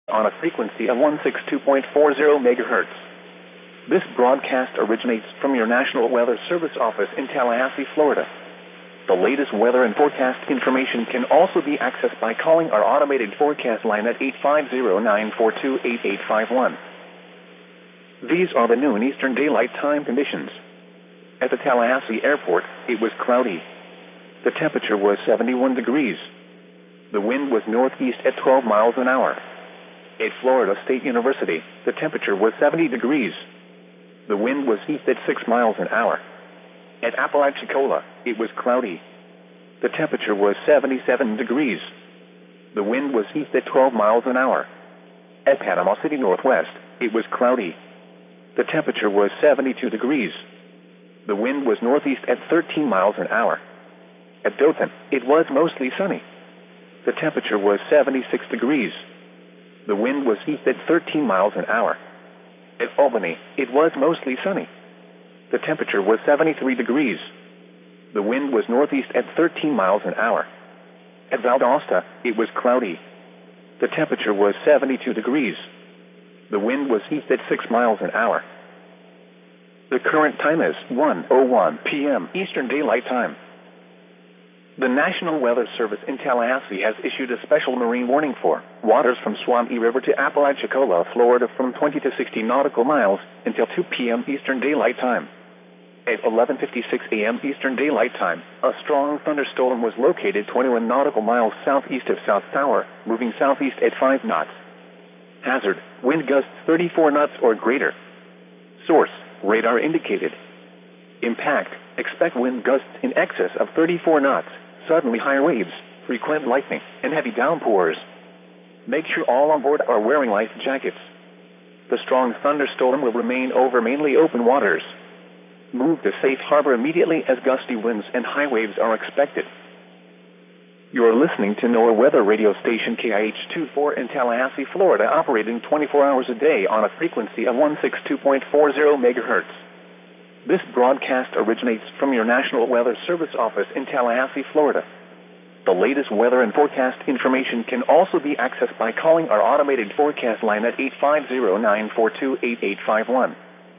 on a frequency of 162.40 megahertz. This broadcast originates from your National Weather Service office in Tallahassee, Florida. The latest weather and forecast information can also be accessed by calling our automated forecast line at 850-942-8851. These are the noon Eastern Daylight Time conditions. At the Tallahassee Airport, it was cloudy. The temperature was 71 degrees. The wind was northeast at 12 miles an hour. At Florida State University, the temperature was 70 degrees. The wind was east at 6 miles an hour. At Apalachicola, it was cloudy. The temperature was 77 degrees. The wind was east at 12 miles an hour. At Panama City Northwest, it was cloudy. The temperature was 72 degrees. The wind was northeast at 13 miles an hour. At Dothan, it was mostly sunny. The temperature was 76 degrees. The wind was east at 13 miles an hour. At Albany, it was mostly sunny. The temperature was 73 degrees. The wind was northeast at 13 miles an hour. At Valdosta, it was cloudy. The temperature was 72 degrees. The wind was east at 6 miles an hour. The current time is 1:01 p.m. Eastern Daylight Time. The National Weather Service in Tallahassee has issued a special marine warning for waters from Swamp River to Apalachicola, Florida from 20 to 60 nautical miles until 2 p.m. Eastern Daylight Time. At 11:56 a.m. Eastern Daylight Time, a strong thunderstorm was located 21 nautical miles southeast of South Tower, moving southeast at 5 knots. Hazard, wind gusts 34 knots or greater. Source, radar indicated. Impact, expect wind gusts in excess of 34 knots, suddenly high waves, frequent lightning, and heavy downpours. Make sure all on board are wearing life jackets. The strong thunderstorm will remain over mainly open waters. Move to safe harbor immediately as gusty winds and high waves are expected. You're listening to NOAA Weather Radio Station KIH-24 in Tallahassee, Florida, operating 24 hours a day on a frequency of 162.40 megahertz. This broadcast originates from your National Weather Service office in Tallahassee, Florida. The latest weather and forecast information can also be accessed by calling our automated forecast line at 850-942-8851.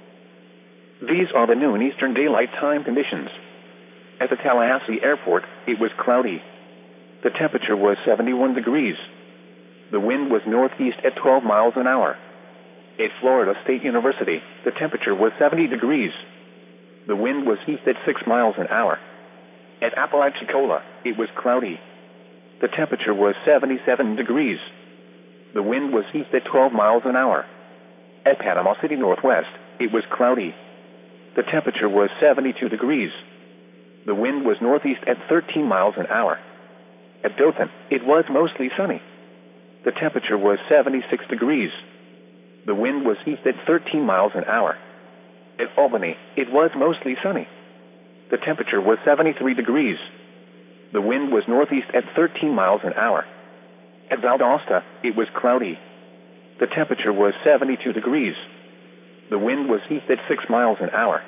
These are the noon Eastern Daylight Time conditions. At the Tallahassee Airport, it was cloudy. The temperature was 71 degrees. The wind was northeast at 12 miles an hour. At Florida State University, the temperature was 70 degrees. The wind was east at 6 miles an hour. At Apalachicola, it was cloudy. The temperature was 77 degrees. The wind was east at 12 miles an hour. At Panama City Northwest, it was cloudy. The temperature was 72 degrees. The wind was northeast at 13 miles an hour. At Dothan, it was mostly sunny. The temperature was 76 degrees. The wind was east at 13 miles an hour. At Albany, it was mostly sunny. The temperature was 73 degrees. The wind was northeast at 13 miles an hour. At Valdosta, it was cloudy. The temperature was 72 degrees. The wind was east at 6 miles an hour.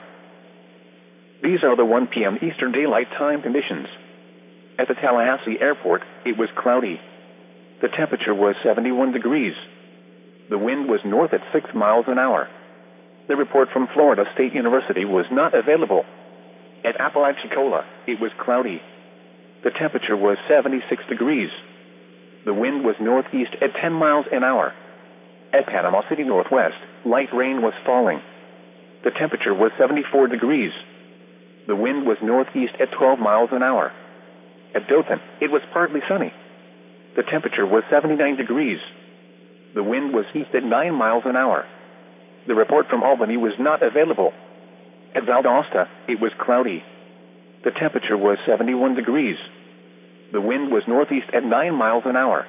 These are the 1 p.m. Eastern Daylight Time conditions. At the Tallahassee Airport, it was cloudy. The temperature was 71 degrees. The wind was north at 6 miles an hour. The report from Florida State University was not available. At Apalachicola, it was cloudy. The temperature was 76 degrees. The wind was northeast at 10 miles an hour. At Panama City Northwest, light rain was falling. The temperature was 74 degrees. The wind was northeast at 12 miles an hour. At Dothan, it was partly sunny. The temperature was 79 degrees. The wind was east at 9 miles an hour. The report from Albany was not available. At Valdosta, it was cloudy. The temperature was 71 degrees. The wind was northeast at 9 miles an hour.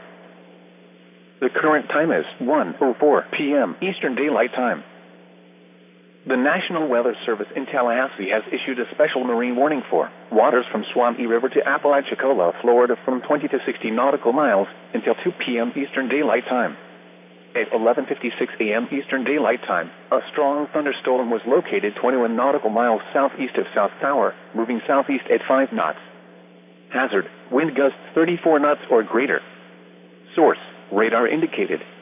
The current time is 1:04 p.m. Eastern Daylight Time. The National Weather Service in Tallahassee has issued a special marine warning for waters from Swamp River to Apalachicola, Florida from 20 to 60 nautical miles until 2 p.m. Eastern Daylight Time. At 11:56 a.m. Eastern Daylight Time, a strong thunderstorm was located 21 nautical miles southeast of South Tower, moving southeast at 5 knots. Hazard, wind gusts 34 knots or greater. Source, radar indicated.